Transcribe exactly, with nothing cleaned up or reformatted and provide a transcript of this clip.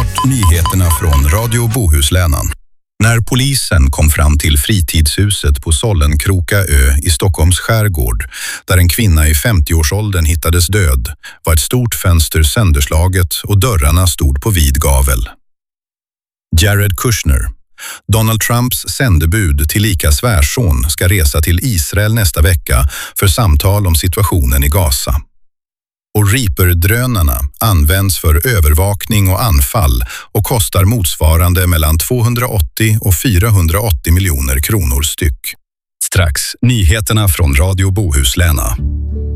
Snart nyheterna från Radio Bohuslänan. När polisen kom fram till fritidshuset på Sollenkroka ö i Stockholms skärgård, där en kvinna i femtioårsåldern hittades död, var ett stort fönster sönderslaget och dörrarna stod på vid gavel. Jared Kushner, Donald Trumps sändebud tillika svärson, ska resa till Israel nästa vecka för samtal om situationen i Gaza. Och Reaper-drönarna används för övervakning och anfall och kostar motsvarande mellan tvåhundraåttio och fyrahundraåttio miljoner kronor styck. Strax nyheterna från Radio Bohusläna.